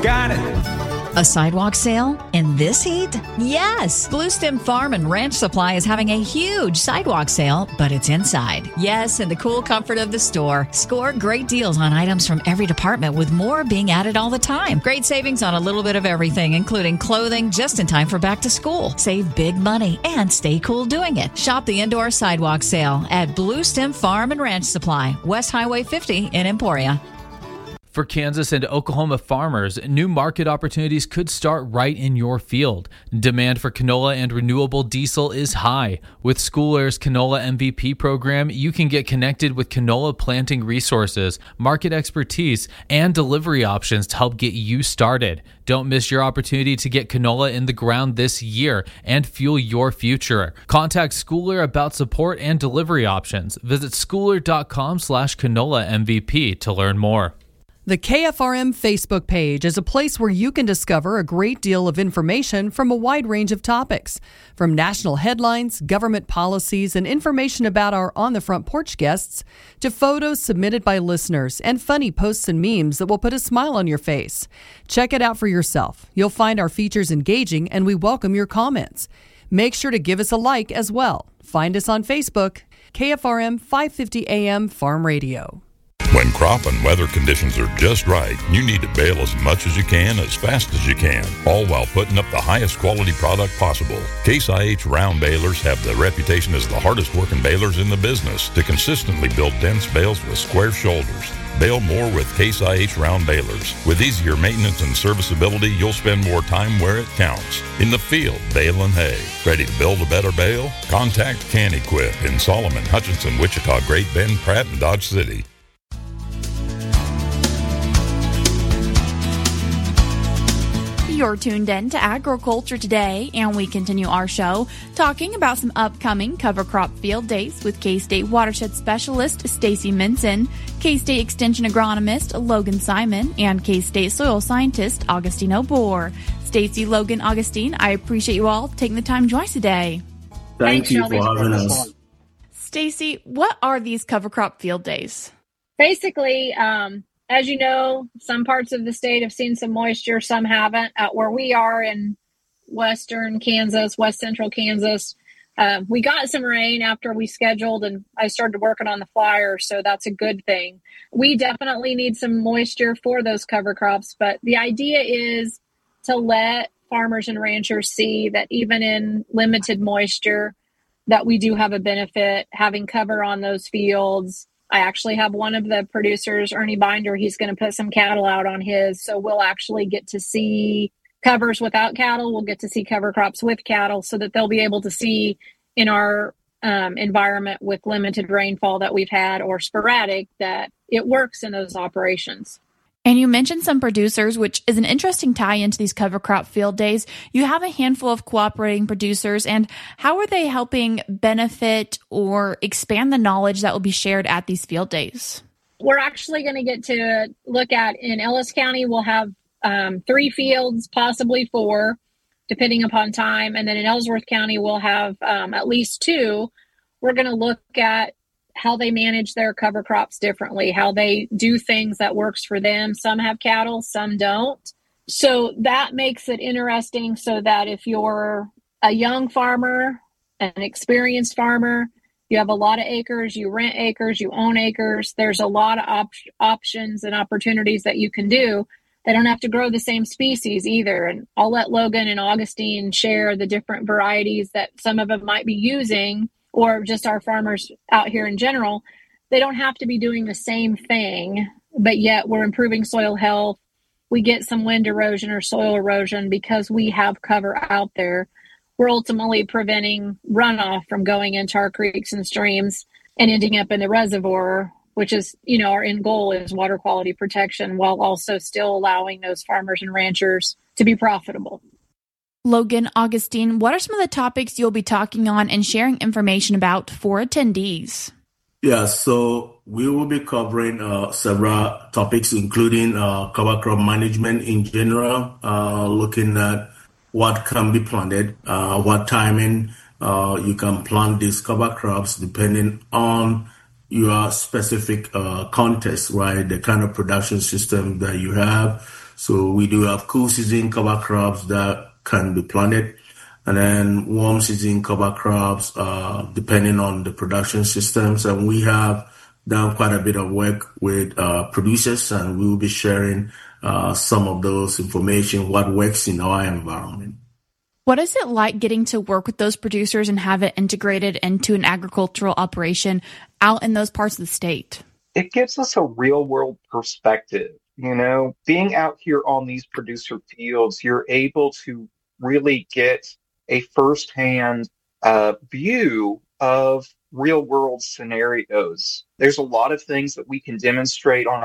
got it. A sidewalk sale in this heat? Yes! Bluestem Farm and Ranch Supply is having a huge sidewalk sale, but it's inside. Yes, in the cool comfort of the store. Score great deals on items from every department, with more being added all the time. Great savings on a little bit of everything, including clothing, just in time for back to school. Save big money and stay cool doing it. Shop the indoor sidewalk sale at Bluestem Farm and Ranch Supply, West Highway 50 in Emporia. For Kansas and Oklahoma farmers, new market opportunities could start right in your field. Demand for canola and renewable diesel is high. With School Air's Canola MVP program, you can get connected with canola planting resources, market expertise, and delivery options to help get you started. Don't miss your opportunity to get canola in the ground this year and fuel your future. Contact School Air about support and delivery options. Visit schooler.com/canola MVP to learn more. The KFRM Facebook page is a place where you can discover a great deal of information from a wide range of topics, from national headlines, government policies, and information about our On the Front Porch guests, to photos submitted by listeners and funny posts and memes that will put a smile on your face. Check it out for yourself. You'll find our features engaging, and we welcome your comments. Make sure to give us a like as well. Find us on Facebook, KFRM 550 AM Farm Radio. When crop and weather conditions are just right, you need to bale as much as you can, as fast as you can, all while putting up the highest quality product possible. Case IH round balers have the reputation as the hardest working balers in the business to consistently build dense bales with square shoulders. Bale more with Case IH round balers. With easier maintenance and serviceability, you'll spend more time where it counts. In the field, baling hay. Ready to build a better bale? Contact Can Equip in Solomon, Hutchinson, Wichita, Great Bend, Pratt, and Dodge City. You're tuned in to Agriculture Today, and we continue our show talking about some upcoming cover crop field days with K-State Watershed Specialist Stacy Minson, K-State Extension Agronomist Logan Simon, and K-State Soil Scientist Augustine O'Bohr. Stacy, Logan, Augustine, I appreciate you all taking the time to join us today. Thank you for having us. Stacy, what are these cover crop field days? Basically, as you know, some parts of the state have seen some moisture, some haven't. Where we are in western Kansas, west central Kansas, we got some rain after we scheduled, and I started working on the flyer, so that's a good thing. We definitely need some moisture for those cover crops, but the idea is to let farmers and ranchers see that even in limited moisture, that we do have a benefit having cover on those fields. I actually have one of the producers, Ernie Binder, he's going to put some cattle out on his. So we'll actually get to see covers without cattle. We'll get to see cover crops with cattle so that they'll be able to see in our environment with limited rainfall that we've had or sporadic that it works in those operations. And you mentioned some producers, which is an interesting tie into these cover crop field days. You have a handful of cooperating producers, and how are they helping benefit or expand the knowledge that will be shared at these field days? We're actually going to get to look at, in Ellis County, we'll have 3 fields, possibly 4, depending upon time. And then in Ellsworth County, we'll have at least 2. We're going to look at how they manage their cover crops differently, how they do things that works for them. Some have cattle, some don't. So that makes it interesting so that if you're a young farmer, an experienced farmer, you have a lot of acres, you rent acres, you own acres, there's a lot of options and opportunities that you can do. They don't have to grow the same species either. And I'll let Logan and Augustine share the different varieties that some of them might be using, or just our farmers out here in general. They don't have to be doing the same thing, but yet we're improving soil health. We get some wind erosion or soil erosion because we have cover out there. We're ultimately preventing runoff from going into our creeks and streams and ending up in the reservoir, which is, our end goal is water quality protection while also still allowing those farmers and ranchers to be profitable. Logan, Augustine, what are some of the topics you'll be talking on and sharing information about for attendees? Yeah, so we will be covering several topics, including cover crop management in general, looking at what can be planted, what timing you can plant these cover crops depending on your specific context, right? The kind of production system that you have. So we do have cool season cover crops that can be planted, and then warm season cover crops, depending on the production systems. And we have done quite a bit of work with producers, and we will be sharing some of those information, what works in our environment. What is it like getting to work with those producers and have it integrated into an agricultural operation out in those parts of the state? It gives us a real world perspective. You know, being out here on these producer fields, you're able to really get a firsthand view of real world scenarios. There's a lot of things that we can demonstrate on